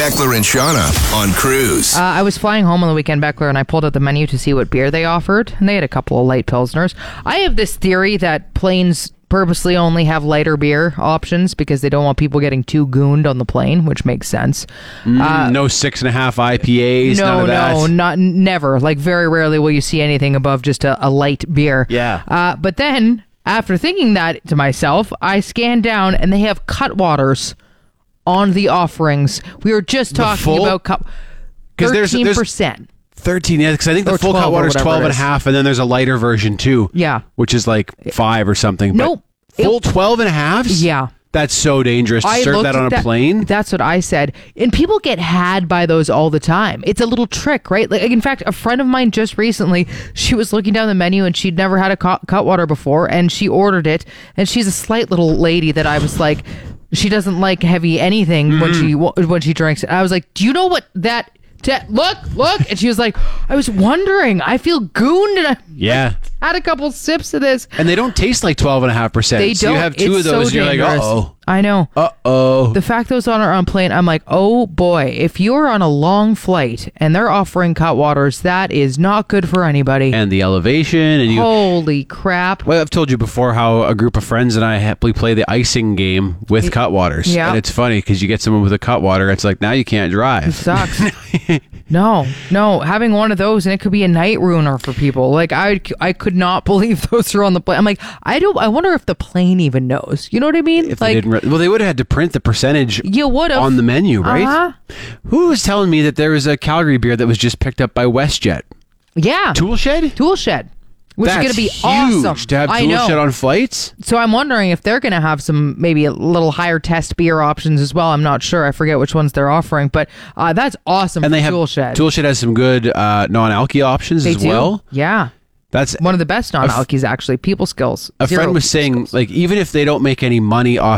Beckler and Shauna on Cruise. I was flying home on the weekend, Beckler, and I pulled out the menu to see what beer they offered, and they had a couple of light pilsners. I have this theory that planes purposely only have lighter beer options because they don't want people getting too gooned on the plane, which makes sense. No 6.5 IPAs, none of that. Never. Like, very rarely will you see anything above just a light beer. Yeah. But then, after thinking that to myself, I scanned down, and they have Cutwaters on the offerings. We were just talking about 13%. 13, yeah, because I think the full Cutwater is 12.5, and then there's a lighter version too. Yeah. Which is like 5 or something. Nope. But full 12.5s? Yeah. That's so dangerous to serve that on a plane. That's what I said. And people get had by those all the time. It's a little trick, right? Like, in fact, a friend of mine just recently, she was looking down the menu and she'd never had a Cutwater before, and she ordered it. And she's a slight little lady that I was like, she doesn't like heavy anything when she drinks it. I was like, do you know what that... Look, and she was like, I was wondering. I feel gooned, and I had a couple sips of this, and they don't taste like 12.5%. They so don't. You have two it's of those, so and you're like, uh-oh. I know. Uh-oh. The fact those are on plane, I'm like, oh boy, if you're on a long flight and they're offering Cutwaters, that is not good for anybody. And the elevation, and you. Holy crap! Well, I've told you before how a group of friends and I happily play the icing game with Cutwaters. Yeah. And it's funny because you get someone with a Cutwater, it's like, now you can't drive. It sucks. No, having one of those, and it could be a night ruiner for people. Like, I could not believe those are on the plane. I'm like, I wonder if the plane even knows. You know what I mean? If they didn't, well, they would have had to print the percentage you would have on the menu, right? Uh-huh. Who was telling me that there was a Calgary beer that was just picked up by WestJet? Yeah. Toolshed. Which is going to be awesome. To have Toolshed on flights. So I'm wondering if they're going to have some maybe a little higher test beer options as well. I'm not sure. I forget which ones they're offering, but that's awesome. And for they have Toolshed. Toolshed has some good non-alky options as well. Yeah. That's one of the best non-alkies, actually. People skills. A friend was saying, like, even if they don't make any money off